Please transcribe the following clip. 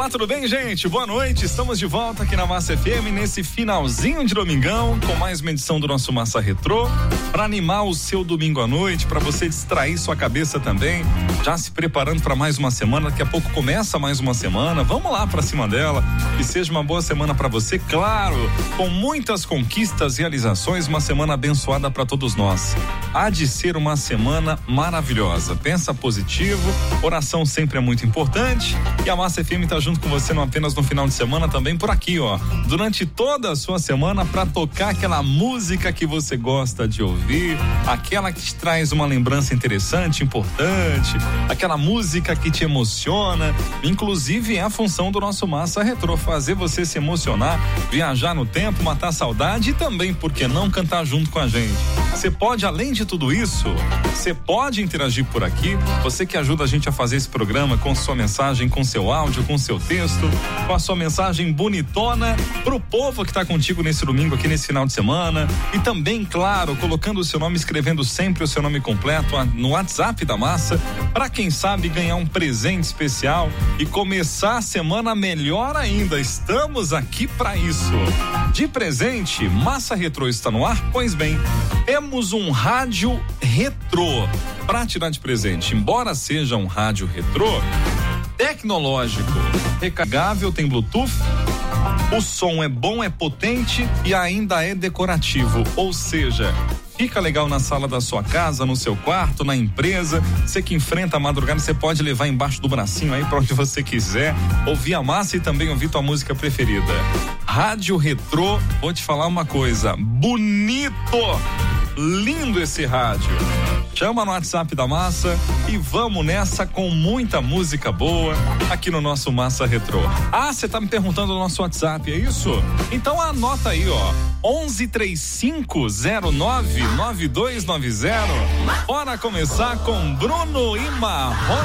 Olá, tudo bem, gente? Boa noite, estamos de volta aqui na Massa FM nesse finalzinho de domingão com mais uma edição do nosso Massa Retrô para animar o seu domingo à noite, para você distrair sua cabeça também, já se preparando para mais uma semana. Daqui a pouco começa mais uma semana, vamos lá para cima dela, que seja uma boa semana para você, claro, com muitas conquistas, realizações, uma semana abençoada para todos nós. Há de ser uma semana maravilhosa. Pensa positivo, oração sempre é muito importante e a Massa FM está junto com você não apenas no final de semana, também por aqui, ó, durante toda a sua semana, para tocar aquela música que você gosta de ouvir, aquela que te traz uma lembrança interessante, importante, aquela música que te emociona. Inclusive é a função do nosso Massa Retrô, fazer você se emocionar, viajar no tempo, matar a saudade e também, por que não, cantar junto com a gente. Você pode, além de tudo isso, você pode interagir por aqui, você que ajuda a gente a fazer esse programa com sua mensagem, com seu áudio, com seu texto, com a sua mensagem bonitona pro povo que tá contigo nesse domingo aqui, nesse final de semana, e também, claro, colocando o seu nome, escrevendo sempre o seu nome completo no WhatsApp da Massa, para quem sabe ganhar um presente especial e começar a semana melhor ainda. Estamos aqui para isso. De presente, Massa Retrô está no ar? Pois bem, temos um rádio retrô para te dar de presente. Embora seja um rádio retrô, tecnológico, recarregável, tem Bluetooth, o som é bom, é potente e ainda é decorativo, ou seja, fica legal na sala da sua casa, no seu quarto, na empresa. Você que enfrenta a madrugada, você pode levar embaixo do bracinho aí pra onde você quiser, ouvir a Massa e também ouvir tua música preferida. Rádio Retrô, vou te falar uma coisa, bonito, lindo esse rádio. Chama no WhatsApp da Massa e vamos nessa com muita música boa aqui no nosso Massa Retrô. Ah, você tá me perguntando no nosso WhatsApp, é isso? Então anota aí, ó, 1135099290. Bora começar com Bruno e Marrone.